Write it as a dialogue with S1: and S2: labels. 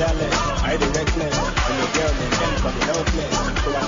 S1: careless, I the reckless, and your girl then ends on the helpless. So I